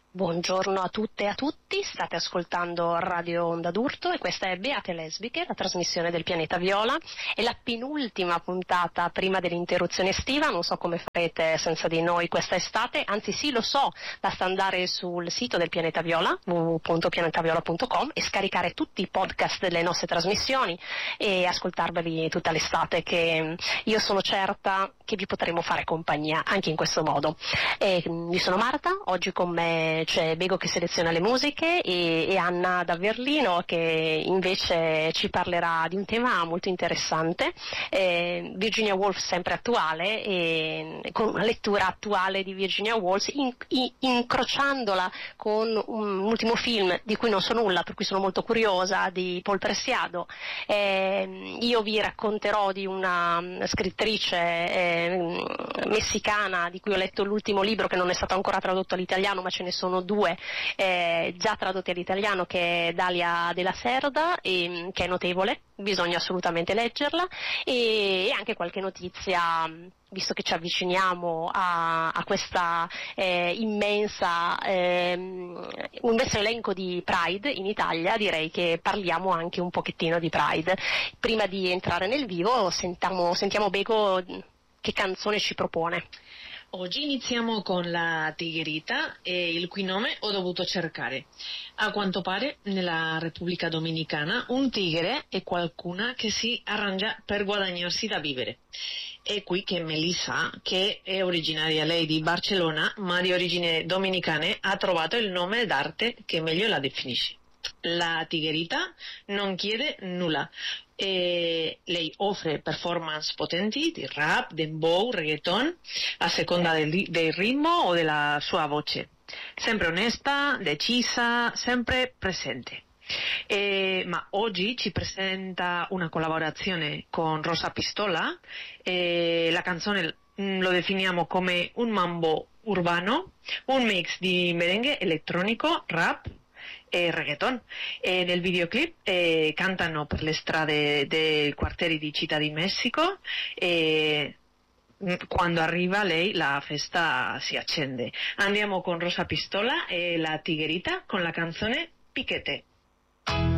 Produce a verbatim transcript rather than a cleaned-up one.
Buongiorno a tutte e a tutti, state ascoltando Radio Onda d'Urto e questa è Beate Lesbiche, la trasmissione del Pianeta Viola. È la penultima puntata prima dell'interruzione estiva, non so come farete senza di noi questa estate, anzi sì lo so, basta andare sul sito del Pianeta Viola, w w w punto pianetaviola punto com, e scaricare tutti i podcast delle nostre trasmissioni e ascoltarveli tutta l'estate, che io sono certa che vi potremo fare compagnia anche in questo modo. E, io sono Marta, oggi con me c'è Bego che seleziona le musiche e, e Anna da Berlino che invece ci parlerà di un tema molto interessante, eh, Virginia Woolf sempre attuale, e con una lettura attuale di Virginia Woolf in, in, incrociandola con un ultimo film di cui non so nulla, per cui sono molto curiosa, di Paul Preciado. Eh, io vi racconterò di una scrittrice eh, messicana di cui ho letto l'ultimo libro, che non è stato ancora tradotto all'italiano, ma ce ne sono due eh, già tradotti all'italiano, che è Dalia della Cerda, e, che è notevole, bisogna assolutamente leggerla, e, e anche qualche notizia, visto che ci avviciniamo a, a questa eh, immensa eh, un immenso elenco di Pride in Italia. Direi che parliamo anche un pochettino di Pride. Prima di entrare nel vivo sentiamo, sentiamo Bego che canzone ci propone. Oggi iniziamo con la Tigherita, e il cui nome ho dovuto cercare. A quanto pare, nella Repubblica Dominicana, un tigre è qualcuna che si arrangia per guadagnarsi da vivere. È qui che Melissa, che è originaria lei di Barcellona, ma di origini dominicane, ha trovato il nome d'arte che meglio la definisce. La Tigherita non chiede nulla. E lei offre performance potenti di rap, dembow, reggaeton, a seconda del, del ritmo o della sua voce. Sempre onesta, decisa, sempre presente. E, ma oggi ci presenta una collaborazione con Rosa Pistola. E la canzone mh, lo definiamo come un mambo urbano, un mix di merengue elettronico, rap e reggaeton. E nel videoclip eh, cantano per le strade dei quartieri di Città di Messico, e quando arriva lei la festa si accende. Andiamo con Rosa Pistola e la Tigherita con la canzone Piquete.